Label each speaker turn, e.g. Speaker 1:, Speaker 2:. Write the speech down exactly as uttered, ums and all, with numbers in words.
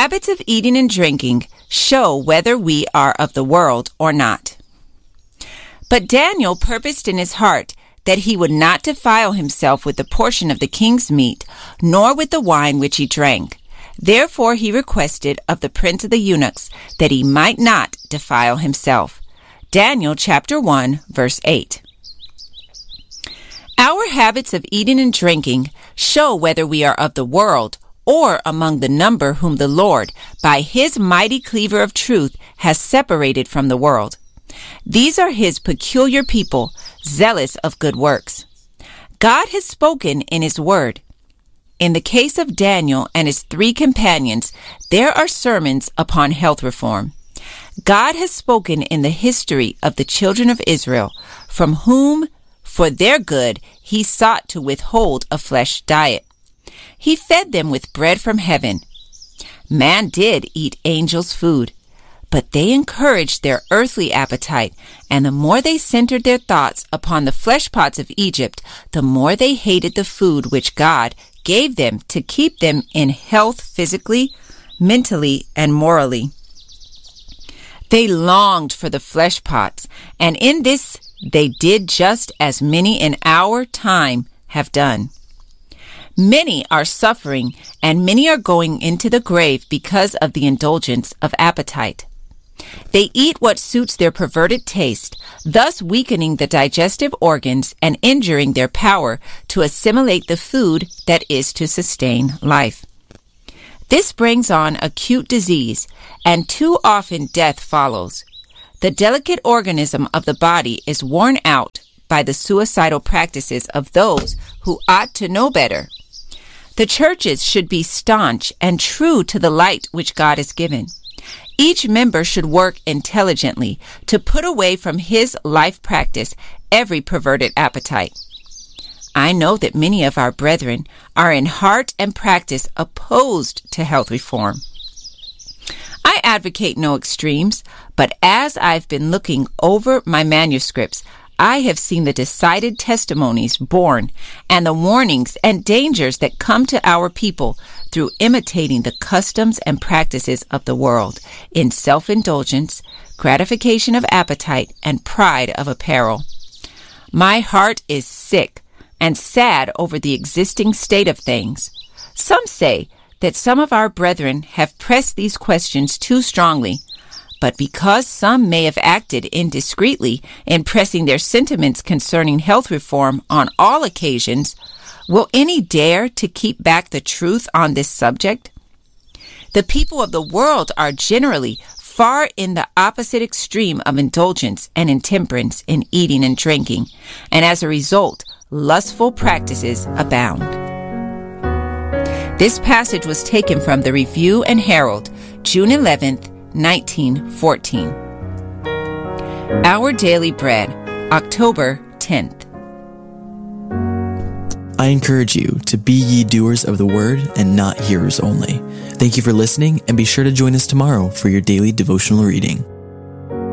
Speaker 1: habits of eating and drinking show whether we are of the world or not. But Daniel purposed in his heart that he would not defile himself with the portion of the king's meat, nor with the wine which he drank. Therefore he requested of the prince of the eunuchs that he might not defile himself. Daniel chapter one, verse eight. Our habits of eating and drinking show whether we are of the world or among the number whom the Lord, by his mighty cleaver of truth, has separated from the world. These are his peculiar people, zealous of good works. God has spoken in his word. In the case of Daniel and his three companions, there are sermons upon health reform. God has spoken in the history of the children of Israel, from whom, for their good, he sought to withhold a flesh diet. He fed them with bread from heaven. Man did eat angels' food, but they encouraged their earthly appetite, and the more they centered their thoughts upon the flesh pots of Egypt, the more they hated the food which God gave them to keep them in health physically, mentally, and morally. They longed for the flesh pots, and in this they did just as many in our time have done. Many are suffering, and many are going into the grave because of the indulgence of appetite. They eat what suits their perverted taste, thus weakening the digestive organs and injuring their power to assimilate the food that is to sustain life. This brings on acute disease, and too often death follows. The delicate organism of the body is worn out by the suicidal practices of those who ought to know better. The churches should be staunch and true to the light which God has given. Each member should work intelligently to put away from his life practice every perverted appetite. I know that many of our brethren are in heart and practice opposed to health reform. I advocate no extremes, but as I've been looking over my manuscripts, I have seen the decided testimonies born and the warnings and dangers that come to our people through imitating the customs and practices of the world in self-indulgence, gratification of appetite, and pride of apparel. My heart is sick and sad over the existing state of things. Some say that some of our brethren have pressed these questions too strongly, but because some may have acted indiscreetly in pressing their sentiments concerning health reform on all occasions, will any dare to keep back the truth on this subject? The people of the world are generally far in the opposite extreme of indulgence and intemperance in eating and drinking, and as a result, lustful practices abound. This passage was taken from the Review and Herald, June eleventh, nineteen fourteen. Our Daily Bread, October tenth.
Speaker 2: I encourage you to be ye doers of the word and not hearers only. Thank you for listening, and be sure to join us tomorrow for your daily devotional reading.